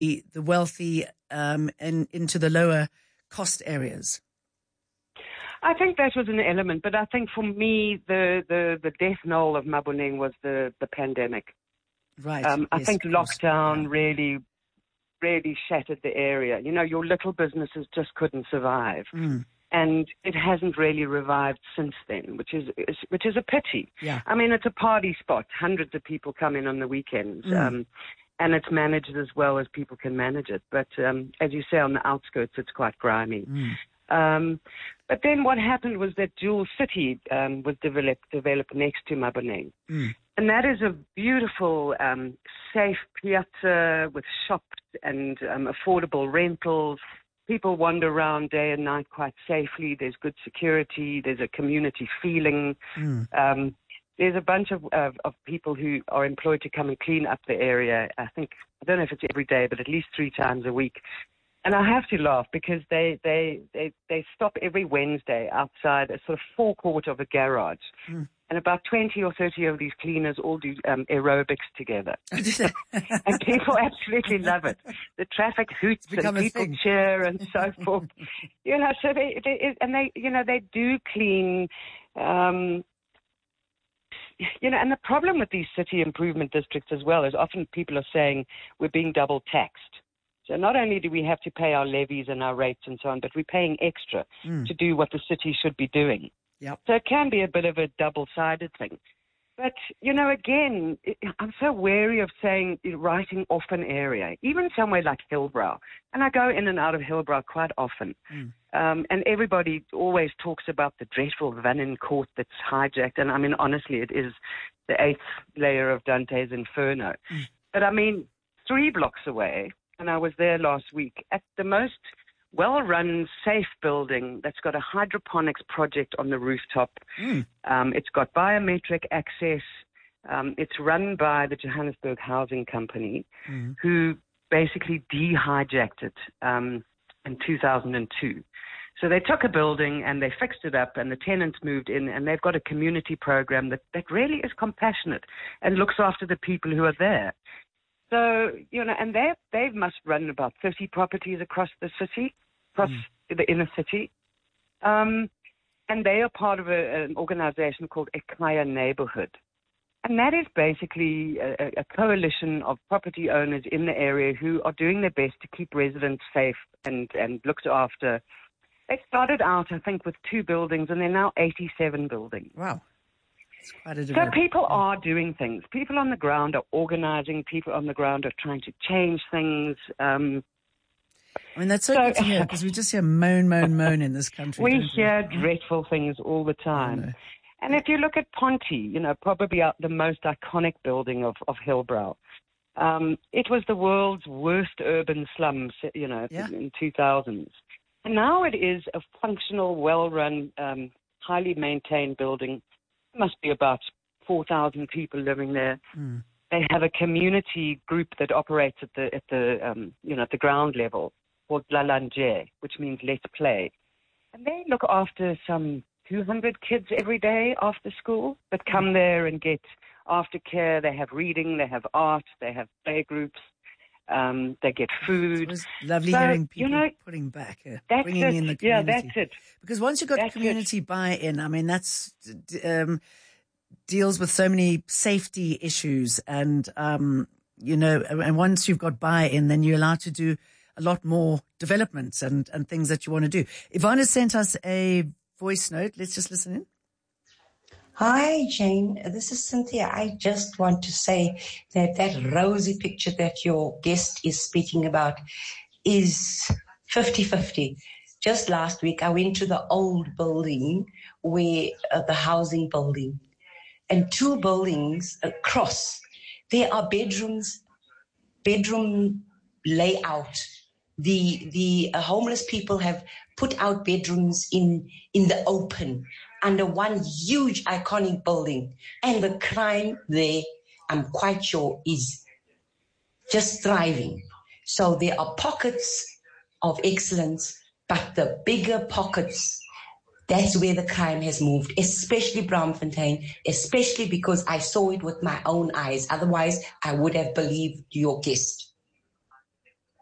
the wealthy and into the lower cost areas? I think that was an element, but I think for me, the death knell of Maboneng was the pandemic. Right. I think lockdown really shattered the area. You know, your little businesses just couldn't survive. And it hasn't really revived since then, which is a pity. Yeah. I mean, it's a party spot. Hundreds of people come in on the weekends. And it's managed as well as people can manage it. But as you say, on the outskirts, it's quite grimy. But then what happened was that Jewel City was developed next to Maboneng. And that is a beautiful, safe piazza with shops and affordable rentals. People wander around day and night quite safely. There's good security. There's a community feeling. There's a bunch of people who are employed to come and clean up the area. I don't know if it's every day, but at least 3 times a week. And I have to laugh because they stop every Wednesday outside a sort of forecourt of a garage. And about 20 or 30 of these cleaners all do aerobics together. And people absolutely love it. The traffic hoots and people cheer and so forth. You know, so they do clean. You know, and the problem with these city improvement districts as well is often people are saying we're being double taxed. So not only do we have to pay our levies and our rates and so on, but we're paying extra to do what the city should be doing. So it can be a bit of a double-sided thing. But, you know, again, I'm so wary of writing off an area, even somewhere like Hillbrow. And I go in and out of Hillbrow quite often. And everybody always talks about the dreadful Vanin Court that's hijacked. And, I mean, honestly, it is the 8th layer of Dante's Inferno. But, I mean, 3 blocks away, and I was there last week, at the most well-run, safe building that's got a hydroponics project on the rooftop. It's got biometric access. It's run by the Johannesburg Housing Company, who basically de-hijacked it in 2002. So they took a building and they fixed it up, and the tenants moved in, and they've got a community program that really is compassionate and looks after the people who are there. So, you know, and they must run about 30 properties across the city, across the inner city. And they are part of an organization called Ekhaya Neighborhood. And that is basically a coalition of property owners in the area who are doing their best to keep residents safe and looked after. They started out, I think, with 2 buildings, and they're now 87 buildings. Wow. So people are doing things. People on the ground are organizing. People on the ground are trying to change things. I mean, that's so good to hear, because we just hear moan in this country. We hear dreadful things all the time. And if you look at Ponte, you know, probably the most iconic building of Hillbrow, it was the world's worst urban slum, you know, in 2000s. And now it is a functional, well-run, highly maintained building. Must be about 4,000 people living there. They have a community group that operates at the ground level called Lalanje, which means let's play. And they look after some 200 kids every day after school that come there and get aftercare. They have reading, they have art, they have play groups. They get food. It was lovely hearing people putting back, bringing in the community. Yeah, that's it. Because once you've got community buy-in, I mean, that's deals with so many safety issues, and you know, and once you've got buy-in, then you're allowed to do a lot more developments and things that you want to do. Ivana sent us a voice note. Let's just listen in. Hi, Jane. This is Cynthia. I just want to say that rosy picture that your guest is speaking about is 50-50. Just last week, I went to the old building where the housing building, and 2 buildings across, there are bedroom layout. The homeless people have put out bedrooms in the open under one huge iconic building. And the crime there, I'm quite sure, is just thriving. So there are pockets of excellence, but the bigger pockets, that's where the crime has moved, especially Braamfontein, especially because I saw it with my own eyes. Otherwise, I would have believed your guest.